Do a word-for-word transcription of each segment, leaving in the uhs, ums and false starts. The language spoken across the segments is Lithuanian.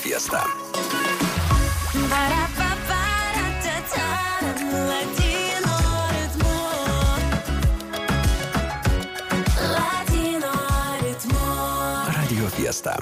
Fiesta. Radio Fiesta.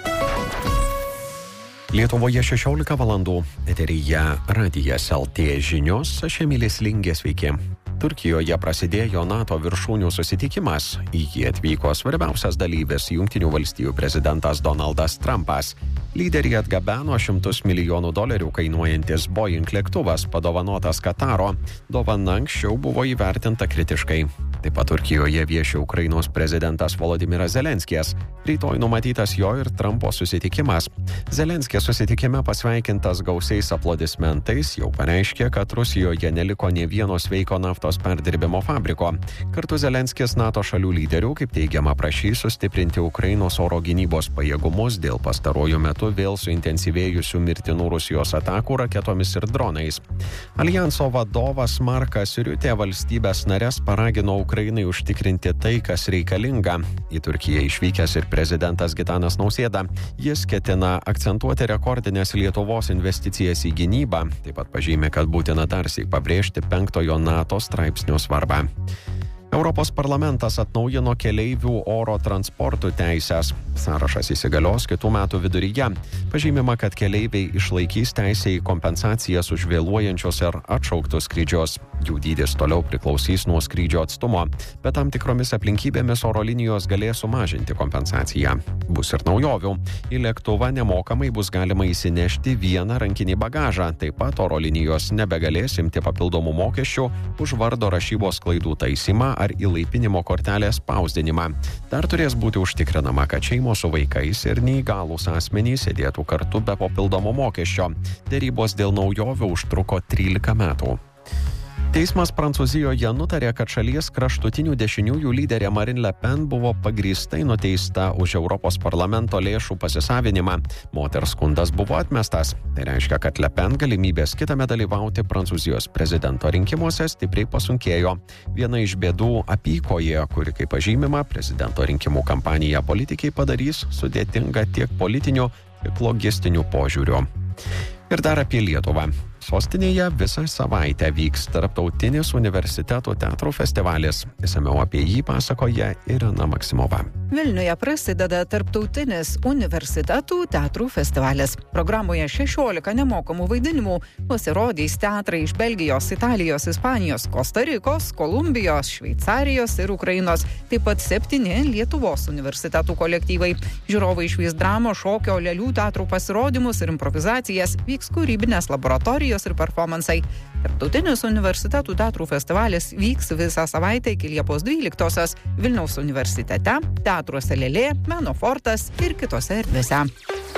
Lietuvoje šešiolika valandų, eteryje Radijas L T žinios, aš Emilis Lingė, sveiki. Turkijoje prasidėjo NATO viršūnių susitikimas. Į jį atvyko svarbiausias dalyvis Jungtinių valstijų prezidentas Donaldas Trumpas. Lyderiai atgabeno šimtus milijonų dolerių kainuojantis Boeing lėktuvas, padovanotas Kataro. Dovana anksčiau buvo įvertinta kritiškai. Taip pat Turkijoje vieši Ukrainos prezidentas Volodymyras Zelenskis. Rytoj numatytas jo ir Trumpo susitikimas. Zelenskis susitikime pasveikintas gausiais aplodismentais, jau pareiškė, kad Rusijoje neliko nė vieno sveiko naftos perdirbimo fabriko. Kartu Zelenskis NATO šalių lyderių, kaip teigiama, prašys sustiprinti Ukrainos oro gynybos pajėgumus dėl pastaruoju metu vėl suintensyvėjusių mirtinų Rusijos atakų raketomis ir dronais. Aljanso vadovas Markas Riutė valstybės narės paragino Ukrainai užtikrinti tai, kas reikalinga. Į Turkiją išvykęs ir prezidentas Gitanas Nausėda. Jis ketina akcentuoti rekordinės Lietuvos investicijas į gynybą. Taip pat pažymė, kad būtina darsyk pabrėžti penktojo NATO straipsnio svarbą. Europos parlamentas atnaujino keleivių oro transportų teisės. Sąrašas įsigalios kitų metų viduryje. Pažymima, kad keleiviai išlaikys teisę į kompensacijas už vėluojančius ir atšauktus skrydžius. Jų dydis toliau priklausys nuo skrydžio atstumo, bet tam tikromis aplinkybėmis oro linijos galės sumažinti kompensaciją. Bus ir naujovių. Į lėktuvą nemokamai bus galima įsinešti vieną rankinį bagažą. Taip pat oro linijos nebegalės imti papildomų mokesčių už vardo rašybos klaidų taisymą ar įlaipinimo kortelės spausdinimą. Dar turės būti užtikrinama, kad šeimos su vaikais ir neįgalūs asmenys sėdėtų kartu be papildomo mokesčio. Derybos dėl naujovių užtruko trylika metų. Teismas Prancūzijoje nutarė, kad šalies kraštutinių dešiniųjų lyderė Marine Le Pen buvo pagrįstai nuteista už Europos parlamento lėšų pasisavinimą. Moters skundas buvo atmestas. Tai reiškia, kad Le Pen galimybės kitame dalyvauti Prancūzijos prezidento rinkimuose stipriai pasunkėjo. Viena iš bėdų apykoje, kuri, kaip pažymima, prezidento rinkimų kampaniją politikai padarys sudėtinga tiek politiniu, tiek logistiniu požiūriu. Ir dar apie Lietuvą. Sostinėje visą savaitę vyks Tarptautinis universitetų teatrų festivalis. Išsamiau apie jį pasakoja Irena Maksimova. Vilniuje prasideda Tarptautinis universitetų teatrų festivalis. Programoje šešiolika nemokamų vaidinimų. Pasirodys teatrai iš Belgijos, Italijos, Ispanijos, Kostarikos, Kolumbijos, Šveicarijos ir Ukrainos. Taip pat septyni Lietuvos universitetų kolektyvai. Žiūrovai išvys dramos, šokio, lėlių teatrų pasirodymus ir improvizacijas. Vyks kūrybinės laboratorijos ir performansai. Tarptautinis universitetų teatrų festivalis vyks visą savaitę iki Liepos dvyliktosios Vilniaus universitete, teatruose Lėlė, Meno fortas ir kitose erdvėse.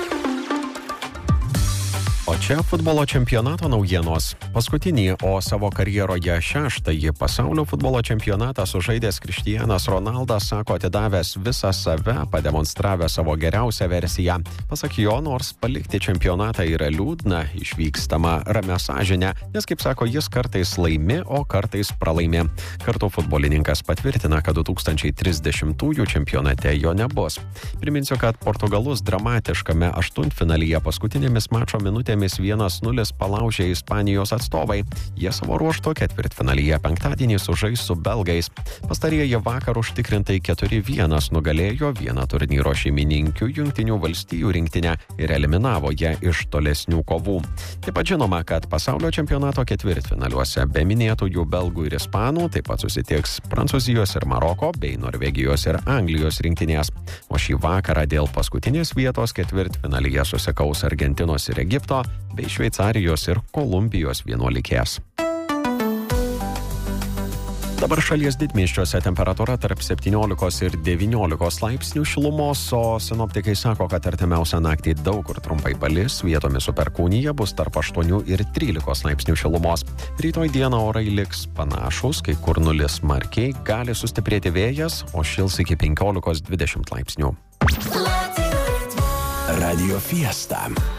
O čia futbolo čempionato naujienos. Paskutinį, o savo karjeroje šeštąjį pasaulio futbolo čempionatą sužaidęs Cristianas Ronaldas sako atidavęs visą save, pademonstravę savo geriausią versiją. Pasak jo, nors palikti čempionatą yra liūdna, išvykstama ramia sąžine, nes, kaip sako, jis kartais laimi, o kartais pralaimi. Kartu futbolininkas patvirtina, kad du tūkstančiai trisdešimtųjų čempionate jo nebus. Priminsiu, kad Portugalus dramatiškame aštuntfinalyje paskutinėmis mačo minutėmis vienas nulis palaužė Ispanijos atstovai. Jie savo ruožtu ketvirtfinalyje penktadienį sužais su belgais. Pastarieji vakar užtikrintai keturi vienas nugalėjo vieną turnyro šeimininkių Jungtinių valstijų rinktinę ir eliminavo ją iš tolesnių kovų. Taip pat žinoma, kad pasaulio čempionato ketvirtfinaliuose be minėtųjų belgų ir ispanų taip pat susitiks Prancūzijos ir Maroko bei Norvegijos ir Anglijos rinktinės. O šį vakarą dėl paskutinės vietos ketvirtfinalyje susikaus Argentinos ir Egipto bei Šveicarijos ir Kolumbijos vienuolikės. Dabar šalies didmiesčiuose temperatūra tarp septyniolikos ir devyniolikos laipsnių šilumos, o sinoptikai sako, kad artimiausią naktį daug kur trumpai palis, vietomis su perkūnija bus tarp aštuonių ir trylikos laipsnių šilumos. Rytoj dieną orai liks panašus, kai kur nulis smarkiai, gali sustiprėti vėjas, o šils iki penkiolikos dvidešimt laipsnių. Radio Fiesta.